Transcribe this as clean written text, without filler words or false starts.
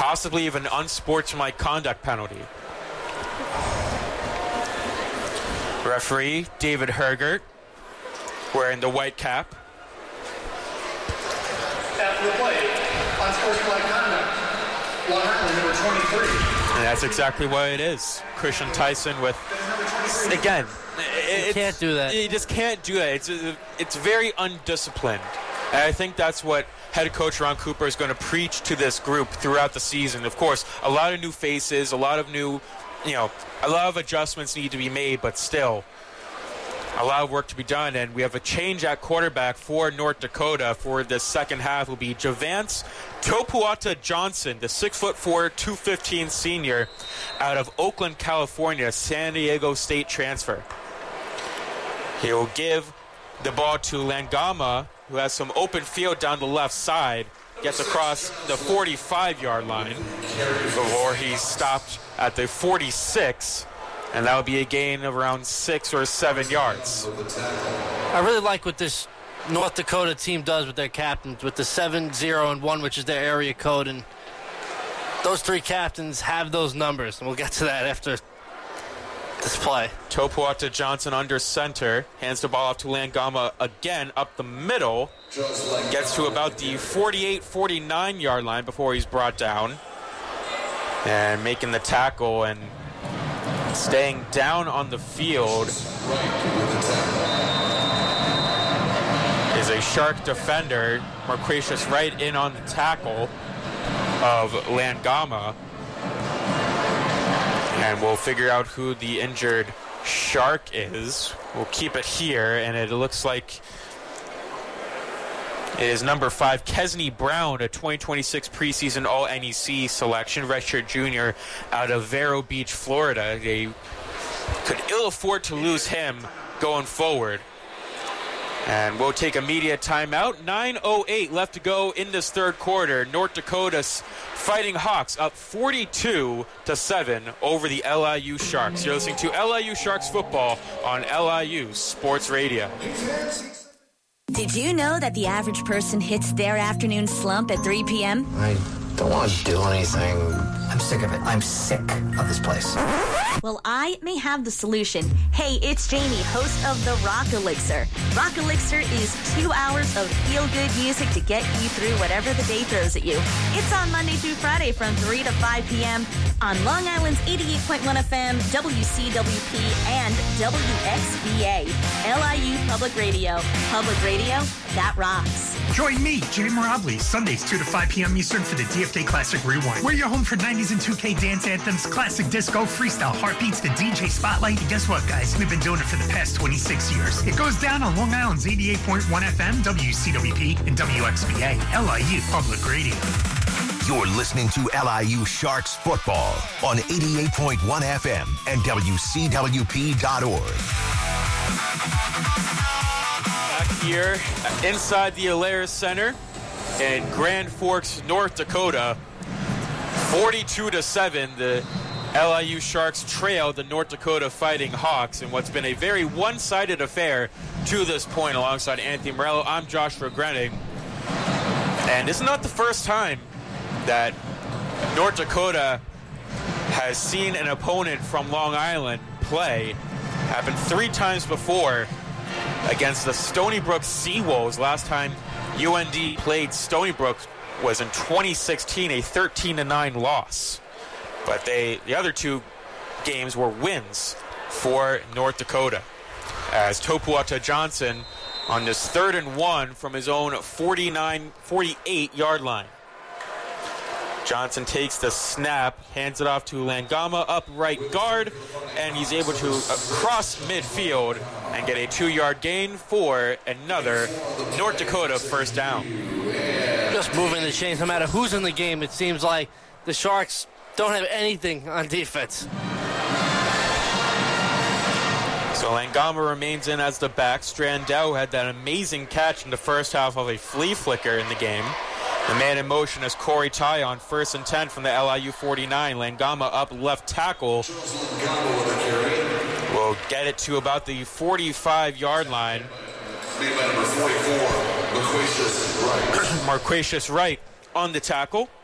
possibly even unsportsmanlike conduct penalty. Referee David Hergert, wearing the white cap. After the play, unsportsmanlike conduct, Long Island number 23. And that's exactly what it is. Christian Tyson with, again, you can't do that. You just can't do that. It's very undisciplined. And I think that's what head coach Ron Cooper is going to preach to this group throughout the season. Of course, a lot of new faces, a lot of adjustments need to be made, but still, a lot of work to be done. And we have a change at quarterback for North Dakota for the second half. Will be Javance Topuata Johnson, the 6'4", 215 senior out of Oakland, California, San Diego State transfer. He will give the ball to Langama, who has some open field down the left side, gets across the 45-yard line before he's stopped at the 46, and that would be a gain of around 6 or 7 yards. I really like what this North Dakota team does with their captains, with the 7, 0, and 1, which is their area code, and those three captains have those numbers, and we'll get to that after this play. Topuata Johnson under center, hands the ball off to Langama again up the middle, gets to about the 48, 49-yard line before he's brought down, and making the tackle and staying down on the field is a Shark defender, Marquacious Wright, in on the tackle of Langama. And we'll figure out who the injured Shark is. We'll keep it here, and it looks like it is number 5, Kesney Brown, a 2026 preseason All-NEC selection, redshirt junior out of Vero Beach, Florida. They could ill afford to lose him going forward. And we'll take a media timeout. 9:08 left to go in this third quarter. North Dakota's Fighting Hawks up 42-7 over the LIU Sharks. You're listening to LIU Sharks football on LIU Sports Radio. Did you know that the average person hits their afternoon slump at 3 p.m.? I don't want to do anything. I'm sick of it. I'm sick of this place. Well, I may have the solution. Hey, it's Jamie, host of the Rock Elixir. Rock Elixir is 2 hours of feel-good music to get you through whatever the day throws at you. It's on Monday through Friday from 3 to 5 p.m. on Long Island's 88.1 FM, WCWP, and WXBA. LIU Public Radio. Public radio that rocks. Join me, Jay Morabli, Sundays 2 to 5 p.m. Eastern for the DFK Classic Rewind. We're your home for 90s and 2K dance anthems, classic disco, freestyle heartbeats, the DJ spotlight. And guess what, guys? We've been doing it for the past 26 years. It goes down on Long Island's 88.1 FM, WCWP, and WXBA, LIU Public Radio. You're listening to LIU Sharks football on 88.1 FM and WCWP.org. Back here inside the Alaris Center in Grand Forks, North Dakota, 42-7, the LIU Sharks trail the North Dakota Fighting Hawks in what's been a very one-sided affair to this point. Alongside Anthony Morello, I'm Joshua Grenning. And it's not the first time that North Dakota has seen an opponent from Long Island play. Happened 3 times before against the Stony Brook Seawolves. Last time UND played Stony Brook was in 2016, a 13-9 loss. But the other 2 games were wins for North Dakota, as Topuata Johnson on this 3rd and 1 from his own 48-yard line. Johnson takes the snap, hands it off to Langama, up right guard, and he's able to cross midfield and get a 2-yard gain for another North Dakota first down. Just moving the chains. No matter who's in the game, it seems like the Sharks don't have anything on defense. So Langama remains in as the back. Strandau had that amazing catch in the first half of a flea flicker in the game. The man in motion is Corey Ty on 1st and 10 from the LIU 49. Langama up left tackle. Will get it to about the 45-yard line. Marquacious Wright on the tackle.